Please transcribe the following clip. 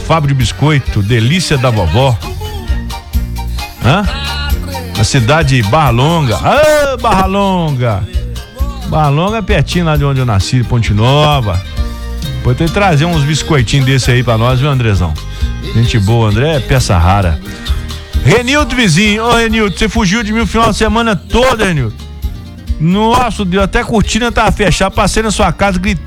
Fábio de Biscoito, delícia da vovó. Na cidade de Barra Longa. Barra Longa. Barra Longa é pertinho lá de onde eu nasci, Ponte Nova. Depois tem que trazer uns biscoitinhos desse aí pra nós, viu, Andrezão? Gente boa, André é peça rara. Renildo vizinho, Renildo, você fugiu de mim o final de semana todo, Renildo. Nossa, Deus, até a cortina tava fechada, passei na sua casa, gritei.